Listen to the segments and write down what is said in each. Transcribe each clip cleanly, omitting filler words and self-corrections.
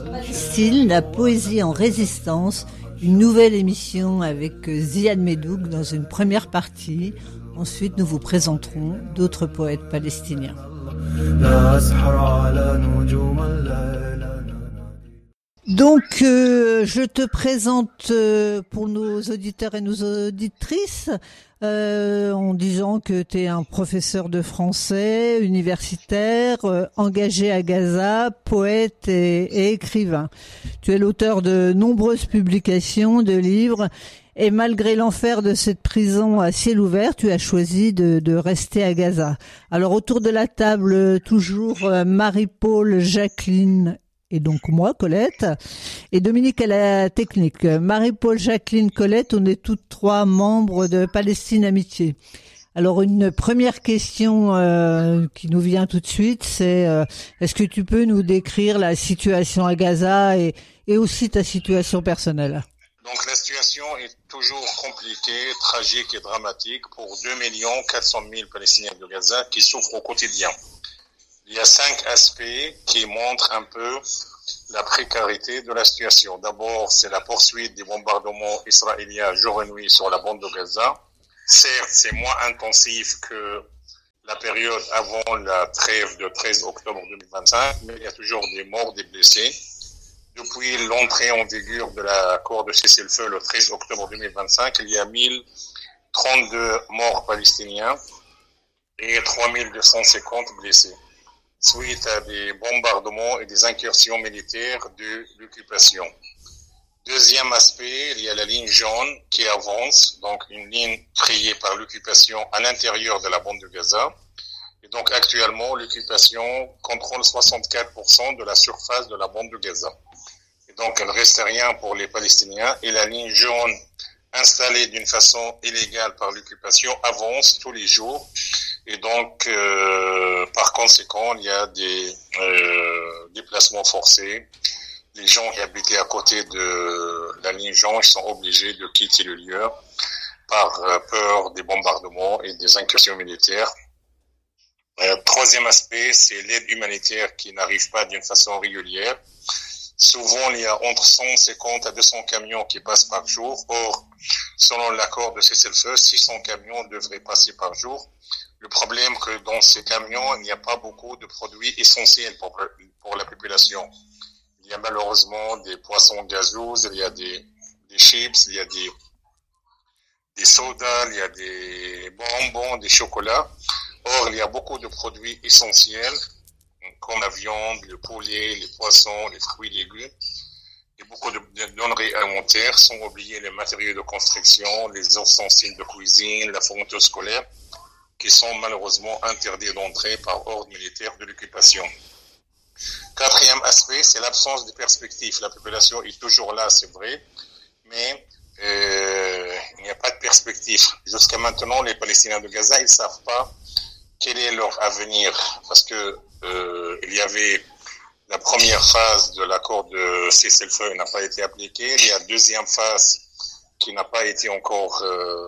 Style, la poésie en résistance, une nouvelle émission avec Ziad Medouk dans une première partie. Ensuite, nous vous présenterons d'autres poètes palestiniens. Donc, je te présente pour nos auditeurs et nos auditrices en disant que tu es un professeur de français, universitaire, engagé à Gaza, poète et écrivain. Tu es l'auteur de nombreuses publications, de livres, et malgré l'enfer de cette prison à ciel ouvert, tu as choisi de rester à Gaza. Alors, autour de la table, toujours Marie-Paul, Jacqueline et donc moi, Colette, et Dominique à la technique. Marie-Paul, Jacqueline, Colette, on est toutes trois membres de Palestine Amitié. Alors une première question qui nous vient tout de suite, c'est est-ce que tu peux nous décrire la situation à Gaza et aussi ta situation personnelle? Donc la situation est toujours compliquée, tragique et dramatique pour 2 400 000 Palestiniens de Gaza qui souffrent au quotidien. Il y a 5 aspects qui montrent un peu la précarité de la situation. D'abord, c'est la poursuite des bombardements israéliens jour et nuit sur la bande de Gaza. Certes, c'est moins intensif que la période avant la trêve de 13 octobre 2025, mais il y a toujours des morts, des blessés. Depuis l'entrée en vigueur de l'accord de cessez-le-feu le 13 octobre 2025, il y a 1032 morts palestiniens et 3250 blessés, suite à des bombardements et des incursions militaires de l'occupation. Deuxième aspect, il y a la ligne jaune qui avance, donc une ligne créée par l'occupation à l'intérieur de la bande de Gaza. Et donc actuellement, l'occupation contrôle 64% de la surface de la bande de Gaza. Et donc, il ne reste rien pour les Palestiniens. Et la ligne jaune, installée d'une façon illégale par l'occupation, avance tous les jours. Et donc, par conséquent, il y a des déplacements forcés. Les gens qui habitaient à côté de la ligne jaune sont obligés de quitter le lieu par peur des bombardements et des incursions militaires. Troisième aspect, c'est l'aide humanitaire qui n'arrive pas d'une façon régulière. Souvent, il y a entre 150 à 200 camions qui passent par jour. Or, selon l'accord de cessez-le-feu, 600 camions devraient passer par jour. Le problème est que dans ces camions, il n'y a pas beaucoup de produits essentiels pour la population. Il y a malheureusement des poissons gazeuses, il y a des chips, il y a des sodas, il y a des bonbons, des chocolats. Or, il y a beaucoup de produits essentiels comme la viande, le poulet, les poissons, les fruits, les légumes. Et beaucoup de denrées alimentaires sont oubliés, les matériaux de construction, les ustensiles de cuisine, la fourniture scolaire, qui sont malheureusement interdits d'entrée par ordre militaire de l'occupation. Quatrième aspect, c'est l'absence de perspective. La population est toujours là, c'est vrai, mais il n'y a pas de perspective. Jusqu'à maintenant, les Palestiniens de Gaza, ils ne savent pas quel est leur avenir, parce que il y avait la première phase de l'accord de cessez-le-feu n'a pas été appliquée, il y a la deuxième phase qui n'a pas été encore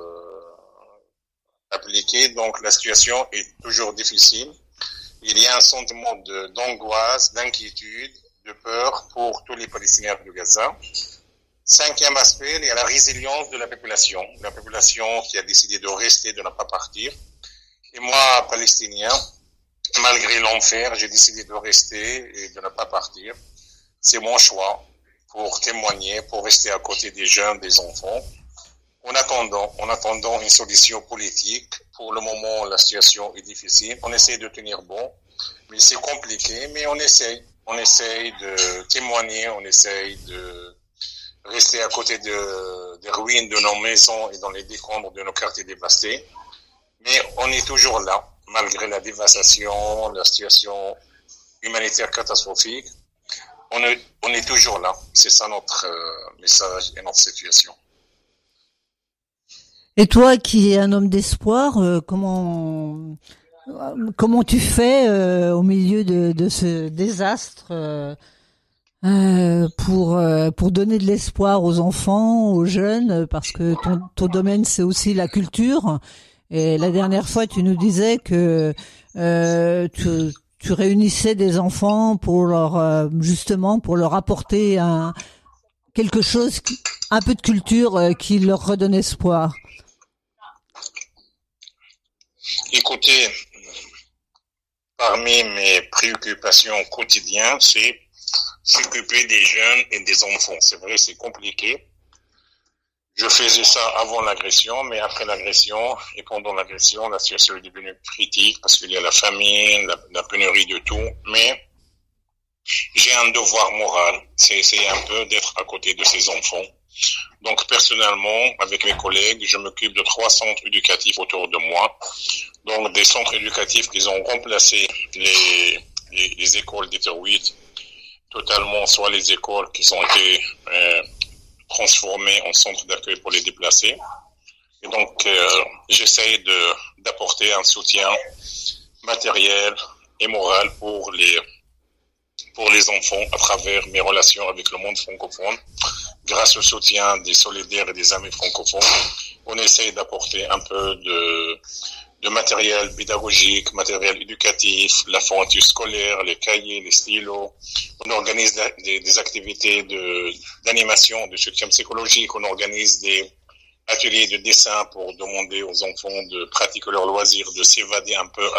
appliquée, donc la situation est toujours difficile. Il y a un sentiment d'angoisse, d'inquiétude, de peur pour tous les Palestiniens de Gaza. Cinquième aspect, il y a la résilience de la population qui a décidé de rester, de ne pas partir. Et moi, Palestinien, malgré l'enfer, j'ai décidé de rester et de ne pas partir. C'est mon choix pour témoigner, pour rester à côté des jeunes, des enfants. En attendant une solution politique, pour le moment, la situation est difficile. On essaie de tenir bon, mais c'est compliqué, mais on essaye. On essaye de témoigner, on essaye de rester à côté des ruines de nos maisons et dans les décombres de nos quartiers dévastés. Mais on est toujours là, malgré la dévastation, la situation humanitaire catastrophique. On est toujours là. C'est ça notre message et notre situation. Et toi, qui es un homme d'espoir, comment tu fais au milieu de ce désastre pour donner de l'espoir aux enfants, aux jeunes, parce que ton domaine c'est aussi la culture. Et la dernière fois, tu nous disais que tu réunissais des enfants pour justement pour leur apporter quelque chose, un peu de culture qui leur redonne espoir. Écoutez, parmi mes préoccupations quotidiennes, c'est s'occuper des jeunes et des enfants. C'est vrai, c'est compliqué. Je faisais ça avant l'agression, mais après l'agression et pendant l'agression, la situation est devenue critique parce qu'il y a la famine, la pénurie de tout. Mais j'ai un devoir moral, c'est un peu d'être à côté de ces enfants. Donc personnellement, avec mes collègues, je m'occupe de 3 centres éducatifs autour de moi. Donc des centres éducatifs qui ont remplacé les écoles d'État 8 totalement, soit les écoles qui ont été transformées en centres d'accueil pour les déplacés. Et donc j'essaie d'apporter un soutien matériel et moral pour les enfants à travers mes relations avec le monde francophone. Grâce au soutien des solidaires et des amis francophones, on essaie d'apporter un peu de matériel pédagogique, matériel éducatif, la fourniture scolaire, les cahiers, les stylos. On organise des activités d'animation, de soutien psychologique. On organise des ateliers de dessin pour demander aux enfants de pratiquer leur loisir, de s'évader un peu